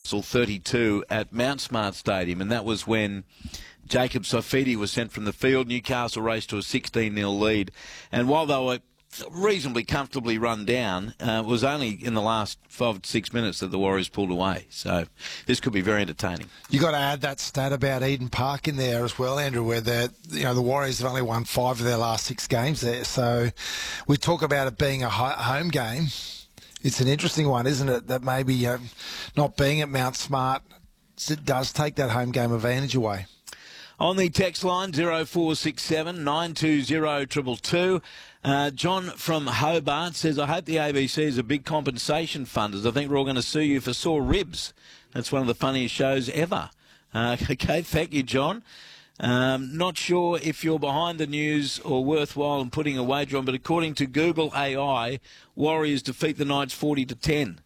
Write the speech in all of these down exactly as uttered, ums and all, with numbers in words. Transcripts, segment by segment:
Newcastle thirty-two at Mount Smart Stadium, and that was when Jacob Saifiti was sent from the field. Newcastle raced to a sixteen nil lead, and while they were reasonably comfortably run down, uh, it was only in the last five to six minutes that the Warriors pulled away. So this could be very entertaining. You got to add that stat about Eden Park in there as well, Andrew, where the you know the Warriors have only won five of their last six games there. So we talk about it being a home game. It's an interesting one, isn't it? That maybe uh, not being at Mount Smart, it does take that home game advantage away. On the text line, zero four six seven nine two zero two two two, uh, John from Hobart says, I hope the A B C is a big compensation fund, as I think we're all going to sue you for sore ribs. That's one of the funniest shows ever. Uh, okay, thank you, John. Um, not sure if you're behind the news or worthwhile in putting a wager on, but according to Google A I, Warriors defeat the Knights forty to ten.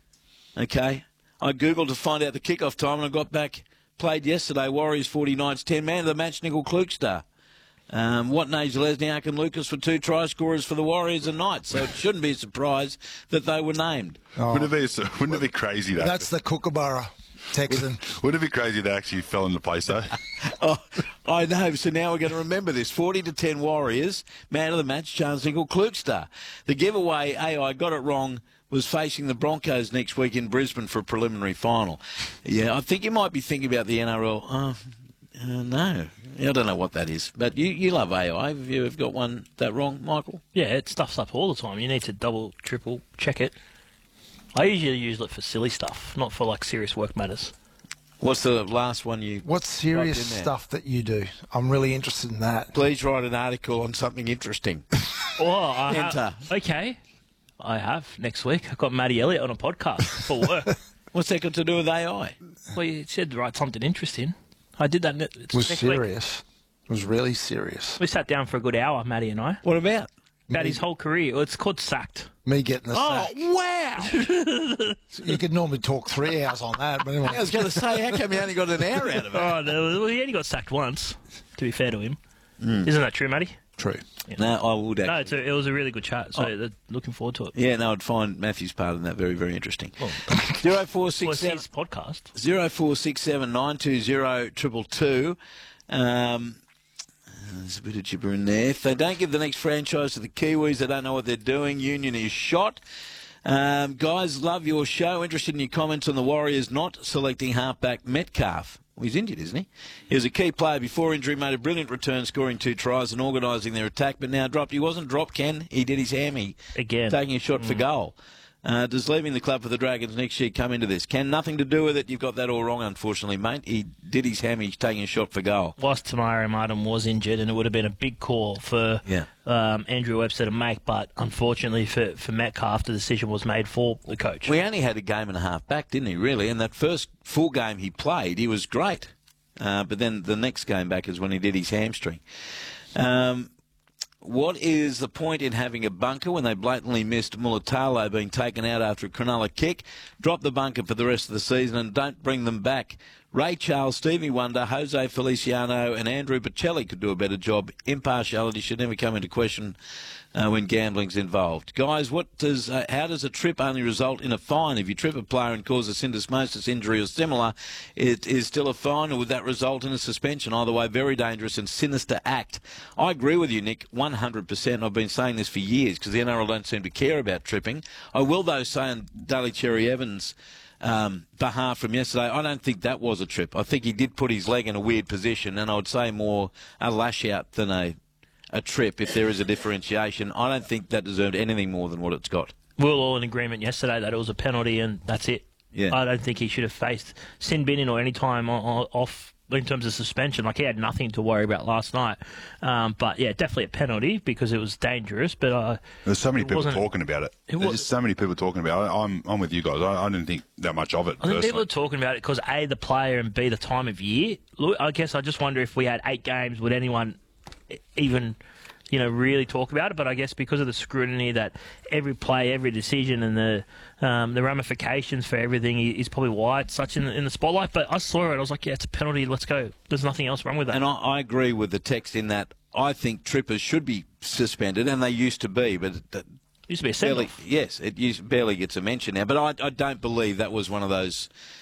Okay, I Googled to find out the kickoff time, and I got back... Played yesterday, Warriors forty, Knights ten. Man of the match, Nickel Klukster. Um, Watnage, Lesniak and Lucas for two try scorers for the Warriors and Knights. So it shouldn't be a surprise that they were named. Oh. Wouldn't, it be, wouldn't it be crazy, though? That's the Kookaburra Texan. Wouldn't it be crazy they actually fell into place, though? oh, I know. So now we're going to remember this. forty to ten Warriors. Man of the match, Charles Nickel Klukster. The giveaway, A I got it wrong, was facing the Broncos next week in Brisbane for a preliminary final. Yeah, I think you might be thinking about the N R L. Uh, uh, no, I don't know what that is. But you, you love A I. Have you ever got one that wrong, Michael? Yeah, it stuffs up all the time. You need to double, triple check it. I usually use it for silly stuff, not for like serious work matters. What's the last one you... What's serious stuff that you do? I'm really interested in that. Please write an article on something interesting. Oh, I Enter. Have, okay. I have next week. I've got Matty Elliott on a podcast for work. What's that got to do with A I? Well, you said to write something interesting. I did that. It's it was next serious. Week. It was really serious. We sat down for a good hour, Matty and I. What about? About Me. His whole career. It's called Sacked. Me getting the oh, sack. Oh, wow! You could normally talk three hours on that. But anyway. I was going to say, how come you only got an hour out of it? Oh, no, well, he only got sacked once, to be fair to him. Mm. Isn't that true, Matty? True. Yeah. No, I would actually. No, it's a, it was a really good chat, so oh. looking forward to it. Yeah, no, I'd find Matthew's part in that very, very interesting. Zero four six seven podcast. Zero four six seven nine two zero triple two. Um, there's a bit of gibber in there. If they don't give the next franchise to the Kiwis, they don't know what they're doing. Union is shot. Um, guys, love your show. Interested in your comments on the Warriors not selecting halfback Metcalf. Well, he's injured, isn't he? He was a key player before injury, made a brilliant return, scoring two tries and organising their attack, but now dropped. He wasn't dropped, Ken. He did his hammy. Again. Taking a shot mm. for goal. Uh, does leaving the club for the Dragons next year come into this? Ken, nothing to do with it. You've got that all wrong, unfortunately, mate. He did his hammy, taking a shot for goal. Whilst Tamari Martin was injured, and it would have been a big call for yeah. um, Andrew Webster to make, but unfortunately for, for Metcalf, the decision was made for the coach. We only had a game and a half back, didn't he, really? And that first full game he played, he was great. Uh, but then the next game back is when he did his hamstring. Um, what is the point in having a bunker when they blatantly missed Mulatalo being taken out after a Cronulla kick? Drop the bunker for the rest of the season and don't bring them back. Ray Charles, Stevie Wonder, Jose Feliciano and Andrew Bocelli could do a better job. Impartiality should never come into question uh, when gambling's involved. Guys, what does uh, how does a trip only result in a fine? If you trip a player and cause a syndesmosis injury or similar, it is still a fine, or would that result in a suspension? Either way, very dangerous and sinister act. I agree with you, Nick, one hundred percent. I've been saying this for years because the N R L don't seem to care about tripping. I will, though, say on Daly Cherry Evans' Um, behalf from yesterday, I don't think that was a trip. I think he did put his leg in a weird position, and I would say more a lash out than a a trip if there is a differentiation. I don't think that deserved anything more than what it's got. We were all in agreement yesterday that it was a penalty, and that's it. Yeah. I don't think he should have faced sin binning or any time off in terms of suspension. Like, he had nothing to worry about last night. Um, but, yeah, definitely a penalty because it was dangerous. But uh, There's so many people talking about it. it There's just so many people talking about it. I'm, I'm with you guys. I, I didn't think that much of it, I think personally. people are talking about it because, A, the player, and B, the time of year. Look, I guess I just wonder if we had eight games, would anyone even... you know, really talk about it, but I guess because of the scrutiny that every play, every decision, and the um, the ramifications for everything is probably why it's such in the, in the spotlight. But I saw it, I was like, yeah, it's a penalty, let's go. There's nothing else wrong with that. And I, I agree with the text in that I think trippers should be suspended, and they used to be, but it used to be a barely, send-off. yes, it used, barely gets a mention now. But I, I don't believe that was one of those